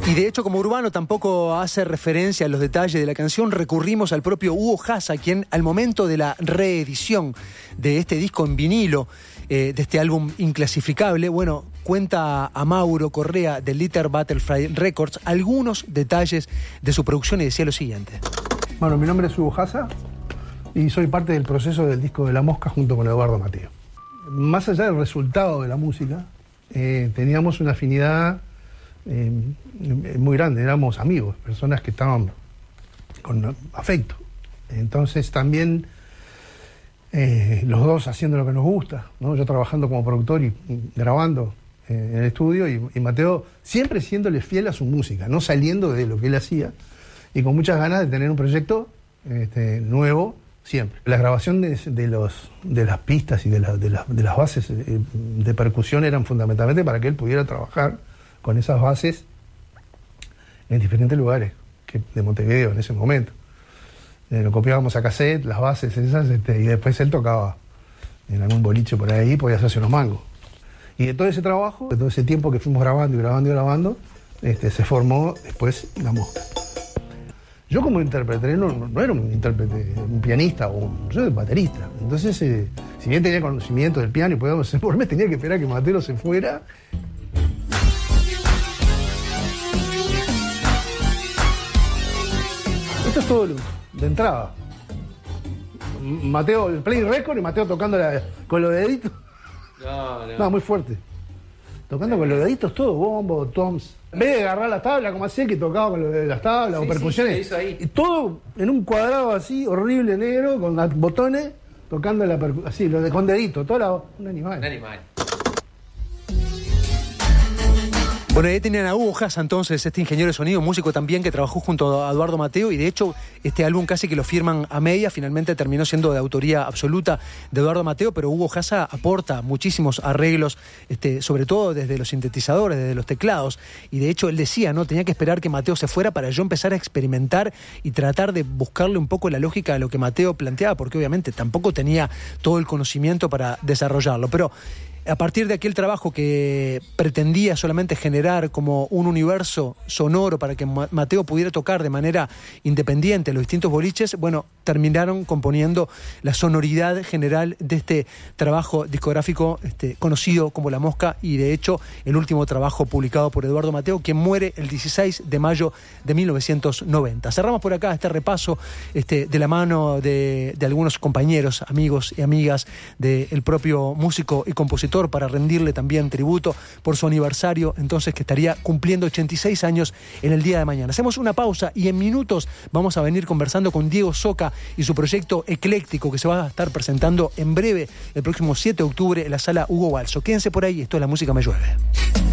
Y de hecho, como Urbano tampoco hace referencia a los detalles de la canción, recurrimos al propio Hugo Jasa, quien al momento de la reedición de este disco en vinilo, de este álbum inclasificable, bueno, cuenta a Mauro Correa de Little Butterfly Records algunos detalles de su producción y decía lo siguiente. Bueno, mi nombre es Hugo Jasa y soy parte del proceso del disco de La Mosca junto con Eduardo Mateo. Más allá del resultado de la música, teníamos una afinidad muy grande, éramos amigos, personas que estaban con afecto. Entonces también los dos haciendo lo que nos gusta, ¿no? Yo trabajando como productor y grabando en el estudio y Mateo siempre siéndole fiel a su música, no saliendo de lo que él hacía y con muchas ganas de tener un proyecto nuevo siempre. La grabación de las pistas y de las bases de percusión eran fundamentalmente para que él pudiera trabajar con esas bases en diferentes lugares de Montevideo en ese momento. Lo copiábamos a cassette, las bases esas, y después él tocaba en algún boliche por ahí, podía hacerse unos mangos. Y de todo ese trabajo, de todo ese tiempo que fuimos grabando, se formó después La Mosca. Yo como intérprete, no era un intérprete, un pianista, yo era baterista. Entonces, si bien tenía conocimiento del piano y podíamos hacer por mes, tenía que esperar a que Mateo se fuera. Esto es todo de entrada. Mateo, el play record y Mateo tocando con los deditos. No, muy fuerte. Tocando con los deditos todo, bombo, toms. En vez de agarrar las tablas como hacía, que tocaba con las tablas o percusiones. Sí, hizo ahí. Y todo en un cuadrado así, horrible, negro, con botones, tocando así, con deditos, un animal. Un animal. Bueno, ahí tenían a Hugo Jasa, entonces, este ingeniero de sonido, músico también, que trabajó junto a Eduardo Mateo, y de hecho, este álbum casi que lo firman a media, finalmente terminó siendo de autoría absoluta de Eduardo Mateo, pero Hugo Jasa aporta muchísimos arreglos, sobre todo desde los sintetizadores, desde los teclados, y de hecho él decía, ¿no? Tenía que esperar que Mateo se fuera para yo empezar a experimentar y tratar de buscarle un poco la lógica a lo que Mateo planteaba, porque obviamente tampoco tenía todo el conocimiento para desarrollarlo, pero a partir de aquel trabajo que pretendía solamente generar como un universo sonoro para que Mateo pudiera tocar de manera independiente los distintos boliches, bueno, terminaron componiendo la sonoridad general de este trabajo discográfico conocido como La Mosca, y de hecho el último trabajo publicado por Eduardo Mateo, quien muere el 16 de mayo de 1990. Cerramos por acá este repaso de la mano de algunos compañeros, amigos y amigas del propio músico y compositor, para rendirle también tributo por su aniversario, entonces, que estaría cumpliendo 86 años en el día de mañana. Hacemos una pausa y en minutos vamos a venir conversando con Diego Soca y su proyecto Ecléctico, que se va a estar presentando en breve, el próximo 7 de octubre, en la sala Hugo Balso. Quédense por ahí, esto es La Música Me Llueve.